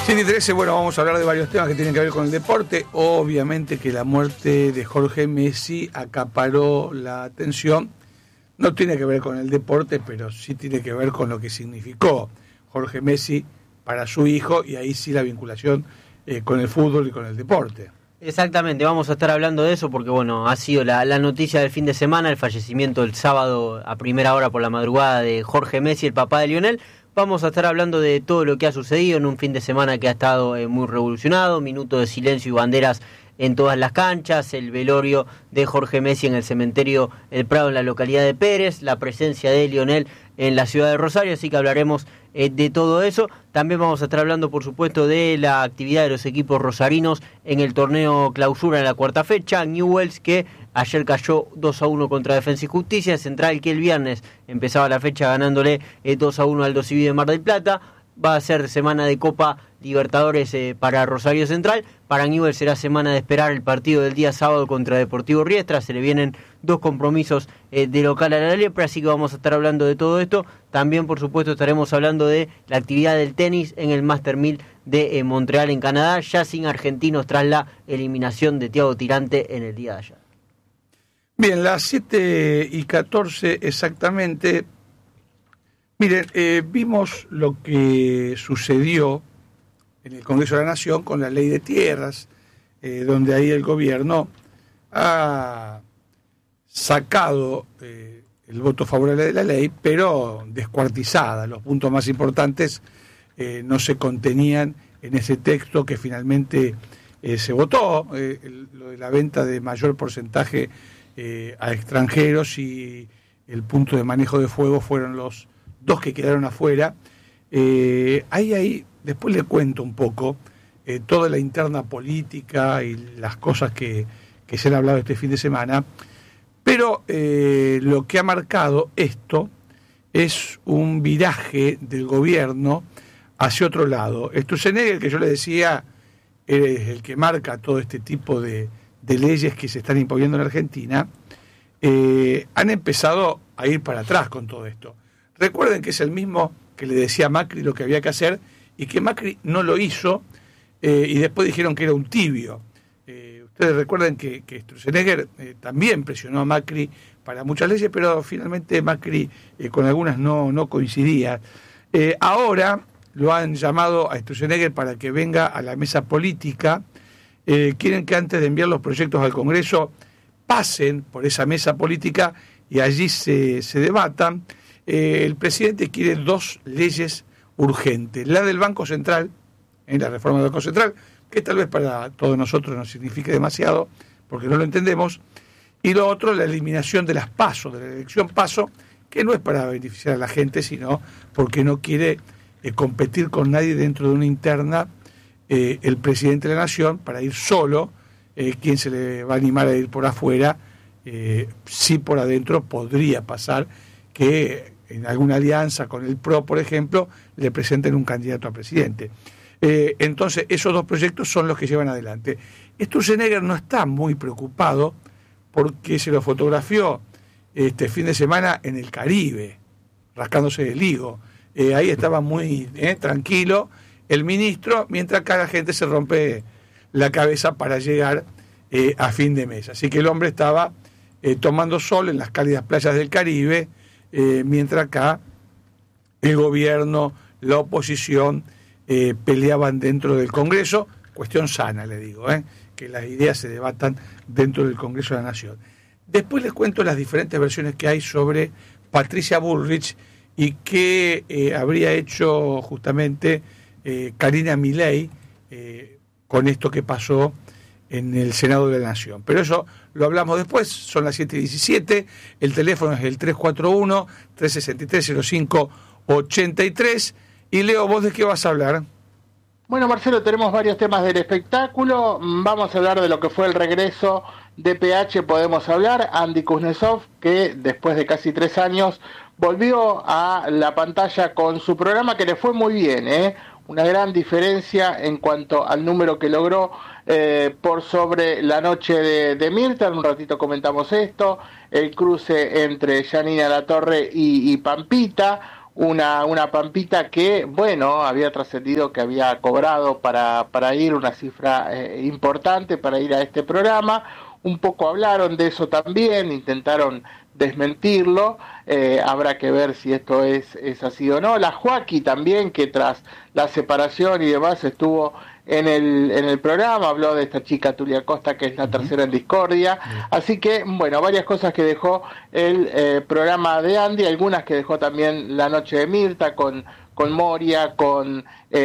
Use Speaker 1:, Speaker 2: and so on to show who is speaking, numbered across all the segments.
Speaker 1: 7:13, bueno, vamos a hablar de varios temas que tienen que ver con el deporte. Obviamente que la muerte de Jorge Messi acaparó la atención. No tiene que ver con el deporte, pero sí tiene que ver con lo que significó Jorge Messi para su hijo, y ahí sí la vinculación con el fútbol y con el deporte.
Speaker 2: Exactamente, vamos a estar hablando de eso porque bueno, ha sido la noticia del fin de semana, el fallecimiento el sábado a primera hora por la madrugada de Jorge Messi, el papá de Lionel. Vamos a estar hablando de todo lo que ha sucedido en un fin de semana que ha estado muy revolucionado, minuto de silencio y banderas en todas las canchas, el velorio de Jorge Messi en el cementerio El Prado en la localidad de Pérez, la presencia de Lionel en la ciudad de Rosario, así que hablaremos de todo eso. También vamos a estar hablando, por supuesto, de la actividad de los equipos rosarinos en el torneo Clausura en la cuarta fecha. Newell's, que ayer cayó 2-1 contra Defensa y Justicia. Central, que el viernes empezaba la fecha ganándole 2-1 al Aldo Civi de Mar del Plata. Va a ser semana de Copa Libertadores para Rosario Central. Para Newell's será semana de esperar el partido del día sábado contra Deportivo Riestra. Se le vienen dos compromisos de local a la Lepra, así que vamos a estar hablando de todo esto. También, por supuesto, estaremos hablando de la actividad del tenis en el Master 1000 de Montreal, en Canadá, ya sin argentinos tras la eliminación de Thiago Tirante en el día de ayer.
Speaker 1: Bien, las 7:14 exactamente. Miren, vimos lo que sucedió en el Congreso de la Nación con la ley de tierras, donde ahí el gobierno ha sacado el voto favorable de la ley, pero descuartizada. Los puntos más importantes no se contenían en ese texto que finalmente se votó, lo de la venta de mayor porcentaje a extranjeros y el punto de manejo de fuego fueron los dos que quedaron afuera. Ahí, después le cuento un poco toda la interna política y las cosas que se han hablado este fin de semana, pero lo que ha marcado esto es un viraje del gobierno hacia otro lado. Sturzenegger, que yo le decía, es el que marca todo este tipo de leyes que se están imponiendo en Argentina, han empezado a ir para atrás con todo esto. Recuerden que es el mismo que le decía a Macri lo que había que hacer y que Macri no lo hizo, y después dijeron que era un tibio. Ustedes recuerden que Sturzenegger también presionó a Macri para muchas leyes, pero finalmente Macri con algunas no coincidía. Ahora lo han llamado a Sturzenegger para que venga a la mesa política. Quieren que antes de enviar los proyectos al Congreso pasen por esa mesa política y allí se debatan. El presidente quiere dos leyes urgentes: la del Banco Central, la reforma del Banco Central, que tal vez para todos nosotros no signifique demasiado, porque no lo entendemos, y lo otro, la eliminación de las PASO, de la elección PASO, que no es para beneficiar a la gente, sino porque no quiere competir con nadie dentro de una interna, el presidente de la Nación, para ir solo. ¿Quién se le va a animar a ir por afuera? Sí, por adentro podría pasar que en alguna alianza con el PRO, por ejemplo, le presenten un candidato a presidente. Entonces, esos dos proyectos son los que llevan adelante. Sturzenegger no está muy preocupado porque se lo fotografió este fin de semana en el Caribe, rascándose el higo. Ahí estaba muy tranquilo el ministro, mientras acá la gente se rompe la cabeza para llegar a fin de mes. Así que el hombre estaba tomando sol en las cálidas playas del Caribe, mientras acá el gobierno, la oposición peleaban dentro del Congreso. Cuestión sana, le digo, que las ideas se debatan dentro del Congreso de la Nación. Después les cuento las diferentes versiones que hay sobre Patricia Bullrich y qué habría hecho justamente Karina Milei con esto que pasó en el Senado de la Nación. Pero eso lo hablamos después. Son las 7:17, el teléfono es el 341-363-0583. Y Leo, ¿vos de qué vas a hablar?
Speaker 3: Bueno, Marcelo, tenemos varios temas del espectáculo. Vamos a hablar de lo que fue el regreso de PH. Podemos hablar, Andy Kuznetsov, que después de casi 3 años volvió a la pantalla con su programa, que le fue muy bien, una gran diferencia en cuanto al número que logró por sobre La Noche de Mirta. En un ratito comentamos esto, el cruce entre Janina Latorre y Pampita, una Pampita que, bueno, había trascendido que había cobrado para ir una cifra importante para ir a este programa. Un poco hablaron de eso también, intentaron desmentirlo, habrá que ver si esto es así o no. La Joaquí también, que tras la separación y demás estuvo en el programa, habló de esta chica Tulia Costa, que es la tercera en discordia. Así que, bueno, varias cosas que dejó el programa de Andy, algunas que dejó también La Noche de Mirta con Moria, con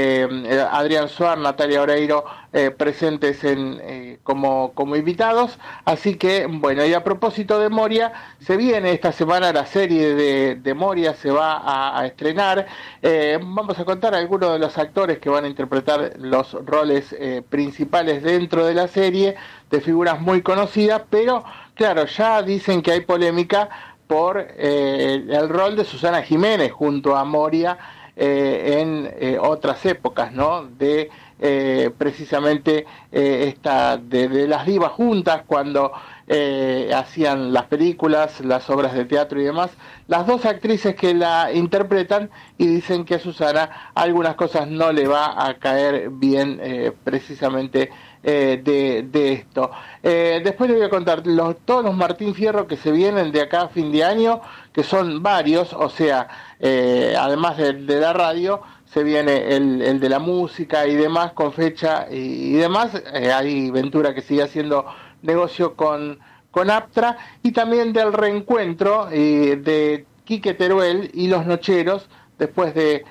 Speaker 3: Adrián Suar, Natalia Oreiro, presentes como invitados. Así que, bueno, y a propósito de Moria, se viene esta semana la serie de Moria, se va a estrenar. Vamos a contar algunos de los actores que van a interpretar los roles principales dentro de la serie, de figuras muy conocidas, pero claro, ya dicen que hay polémica por el rol de Susana Jiménez junto a Moria en otras épocas, ¿no? De precisamente esta de las divas juntas, cuando hacían las películas, las obras de teatro y demás. Las dos actrices que la interpretan, y dicen que a Susana algunas cosas no le va a caer bien precisamente de esto. Después le voy a contar todos los Martín Fierro que se vienen de acá a fin de año, que son varios, o sea, además de la radio, se viene el de la música y demás, con fecha y demás. Hay Ventura que sigue haciendo negocio con Aptra, y también del reencuentro de Quique Teruel y Los Nocheros, después de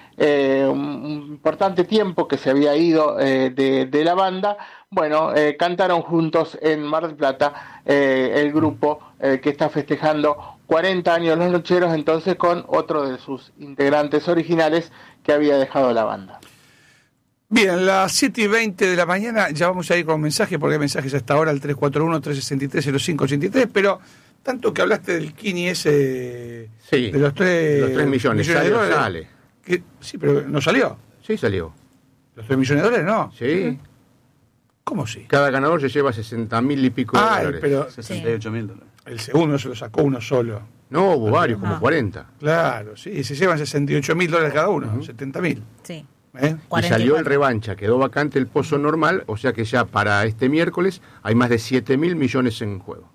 Speaker 3: un importante tiempo que se había ido de la banda. Bueno, cantaron juntos en Mar del Plata, el grupo que está festejando 40 años Los Nocheros, entonces con otro de sus integrantes originales que había dejado la banda.
Speaker 1: Bien, las 7:20 de la mañana, ya vamos a ir con mensajes, porque hay mensajes hasta ahora al 341-363-0583, pero tanto que hablaste del Kini ese,
Speaker 4: sí,
Speaker 1: de los 3
Speaker 4: millones de dólares. Sale.
Speaker 1: Sí, pero ¿no salió?
Speaker 4: Sí, salió.
Speaker 1: ¿Los 3 millones de dólares no?
Speaker 4: Sí.
Speaker 1: ¿Cómo sí?
Speaker 4: Cada ganador se lleva 60.000 y pico de dólares.
Speaker 1: Pero
Speaker 5: 68.000 dólares.
Speaker 1: El segundo se lo sacó uno solo.
Speaker 4: No, hubo varios, como 40.
Speaker 1: Claro, sí, se llevan 68.000 dólares cada uno, 70.000.
Speaker 6: Sí.
Speaker 4: Y salió el revancha, quedó vacante el pozo normal, o sea que ya para este miércoles hay más de 7.000 millones en juego.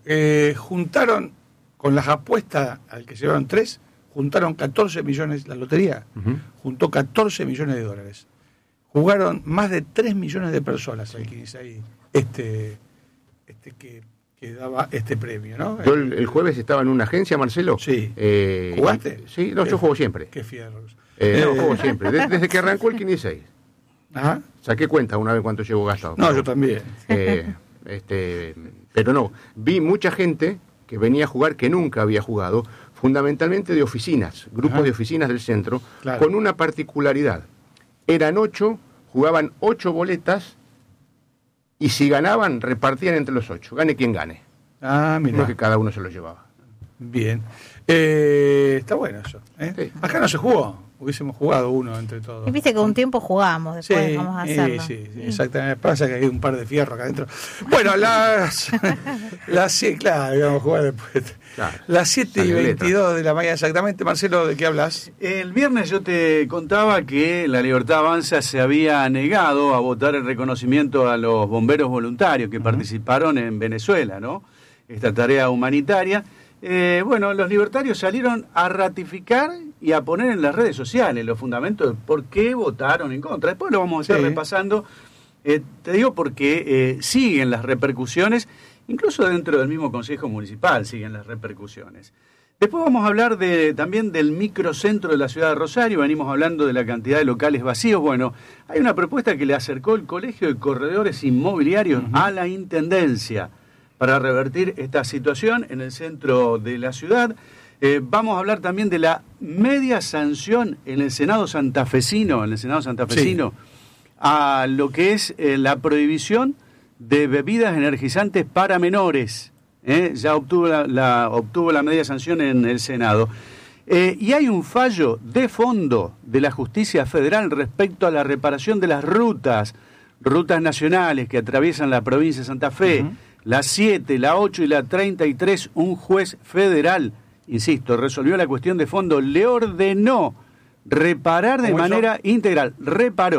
Speaker 1: Juntaron, con las apuestas al que llevaron 3, juntaron 14 millones, la lotería juntó 14 millones de dólares. Jugaron más de 3 millones de personas al que ahí que daba este premio, ¿no?
Speaker 4: Yo el jueves estaba en una agencia, Marcelo.
Speaker 1: Sí. ¿Jugaste?
Speaker 4: Sí, no, yo juego siempre.
Speaker 1: Qué fierros.
Speaker 4: No, juego siempre. Desde que arrancó el 15-6.
Speaker 1: Ajá.
Speaker 4: Saqué cuenta una vez cuánto llevo gastado.
Speaker 1: No, yo también.
Speaker 4: Pero no, vi mucha gente que venía a jugar que nunca había jugado, fundamentalmente de oficinas, grupos de oficinas del centro, con una particularidad. Eran 8, jugaban 8 boletas, y si ganaban, repartían entre los 8. Gane quien gane.
Speaker 1: Ah, mira.
Speaker 4: No que cada uno se lo llevaba.
Speaker 1: Bien. Está bueno eso.
Speaker 4: Sí.
Speaker 1: Acá no se jugó. Hubiésemos jugado uno entre todos.
Speaker 6: Y viste que un tiempo jugamos, después vamos a hacerlo.
Speaker 1: Sí, exactamente. Pasa que hay un par de fierros acá adentro. Bueno, claro, íbamos a jugar después. Claro. Las 7:22 de la mañana exactamente. Marcelo, ¿de qué hablas?
Speaker 5: El viernes yo te contaba que la Libertad Avanza se había negado a votar el reconocimiento a los bomberos voluntarios que participaron en Venezuela, ¿no? Esta tarea humanitaria. Bueno, los libertarios salieron a ratificar y a poner en las redes sociales los fundamentos de por qué votaron en contra. Después lo vamos a estar repasando. Te digo porque siguen las repercusiones, incluso dentro del mismo Consejo Municipal siguen las repercusiones. Después vamos a hablar también del microcentro de la ciudad de Rosario. Venimos hablando de la cantidad de locales vacíos. Bueno, hay una propuesta que le acercó el Colegio de Corredores Inmobiliarios a la Intendencia para revertir esta situación en el centro de la ciudad. Vamos a hablar también de la media sanción en el Senado santafesino, a lo que es la prohibición de bebidas energizantes para menores. Ya obtuvo la media sanción en el Senado. Y hay un fallo de fondo de la Justicia Federal respecto a la reparación de las rutas nacionales que atraviesan la provincia de Santa Fe. La 7, la 8 y la 33, un juez federal insisto, resolvió la cuestión de fondo, le ordenó reparar de manera integral, reparó.